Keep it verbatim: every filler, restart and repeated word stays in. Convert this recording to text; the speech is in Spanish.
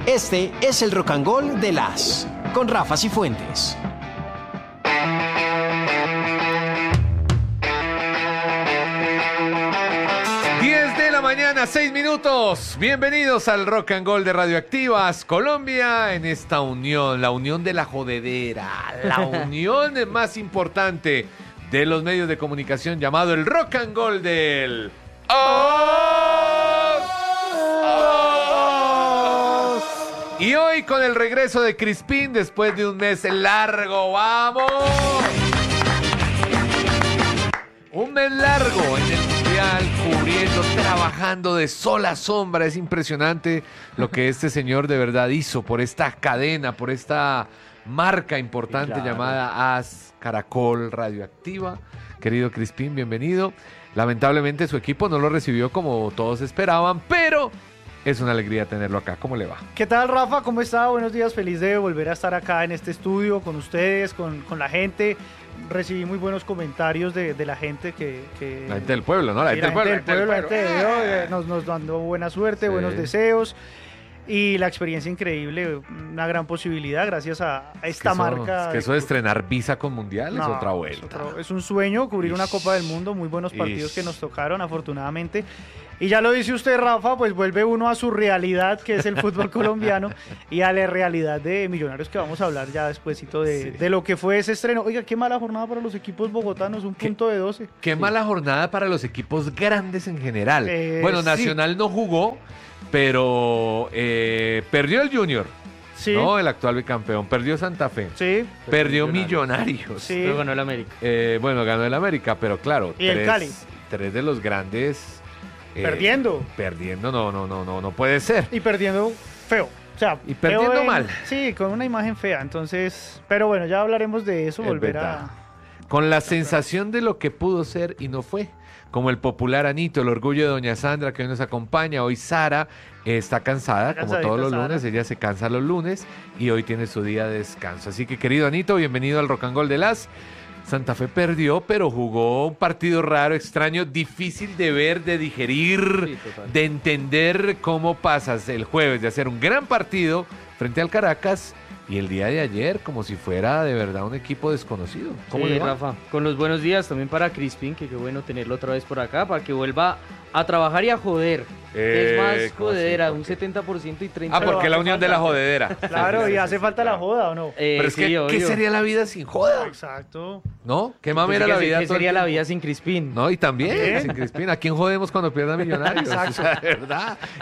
Este es el Rock and Gold de las con Rafa Cifuentes. diez de la mañana, seis minutos. Bienvenidos al Rock and Gold de Radioactivas Colombia, en esta unión, la unión de la jodedera, la unión más importante de los medios de comunicación, llamado el Rock and Gold del ¡Oh! ¡Oh! Y hoy con el regreso de Crispín después de un mes largo, ¡vamos! Un mes largo en el Mundial, cubriendo, trabajando de sol a sombra. Es impresionante lo que este señor de verdad hizo por esta cadena, por esta marca importante, claro, llamada AS Caracol Radioactiva. Querido Crispín, bienvenido. Lamentablemente su equipo no lo recibió como todos esperaban, pero es una alegría tenerlo acá. ¿Cómo le va? ¿Qué tal, Rafa? ¿Cómo está? Buenos días. Feliz de volver a estar acá en este estudio con ustedes, con, con la gente. Recibí muy buenos comentarios de, de la gente que, que... La gente del pueblo, ¿no? La gente, la del, pueblo, gente del pueblo, la gente del pueblo, la gente de Dios, nos, nos dando buena suerte, sí, buenos deseos. Y la experiencia increíble, una gran posibilidad gracias a esta es que eso, marca. Es que eso de estrenar visa con mundial no, es otra vuelta. Es, otro, es un sueño cubrir Ish. una Copa del Mundo, muy buenos partidos Ish. que nos tocaron afortunadamente. Y ya lo dice usted, Rafa, pues vuelve uno a su realidad, que es el fútbol colombiano, y a la realidad de Millonarios, que vamos a hablar ya despuesito de, sí. de lo que fue ese estreno. Oiga, qué mala jornada para los equipos bogotanos, un ¿Qué, punto de doce. Qué sí. mala jornada para los equipos grandes en general. Eh, bueno, Nacional sí. no jugó, pero eh, perdió el Junior. Sí. No, el actual bicampeón. Perdió Santa Fe. Sí. Perdió Millonarios. Sí. Pero ganó el América. Eh, bueno, ganó el América, pero claro. Y tres, el Cali. Tres de los grandes. Eh, perdiendo. Perdiendo, no, no, no, no, no puede ser. Y perdiendo feo. O sea, y perdiendo en, mal. Sí, con una imagen fea. Entonces, pero bueno, ya hablaremos de eso. Es volver verdad. a. Con la sensación de lo que pudo ser y no fue. Como el popular Anito, el orgullo de doña Sandra, que hoy nos acompaña. Hoy Sara eh, está cansada, como todos los lunes. Sara. Ella se cansa los lunes y hoy tiene su día de descanso. Así que, querido Anito, bienvenido al Rock and Gold de las. Santa Fe perdió, pero jugó un partido raro, extraño, difícil de ver, de digerir, sí, de entender cómo pasas el jueves de hacer un gran partido frente al Caracas y el día de ayer como si fuera de verdad un equipo desconocido. ¿Cómo sí, le va? Rafa, con los buenos días también para Crispín, que qué bueno tenerlo otra vez por acá, para que vuelva a trabajar y a joder. Eh, es más jodedera, un setenta por ciento y treinta por ciento. Ah, porque la unión falta. de la jodedera. Claro, y hace falta la joda, ¿o no? Eh, Pero es sí, que, ¿qué sería la vida sin joda? Exacto. ¿No? ¿Qué mamera pues la vida? ¿Qué sería la vida sin Crispín? No, y también ¿Eh? sin Crispín. ¿A quién jodemos cuando pierda Millonarios? Exacto. O sea, de verdad.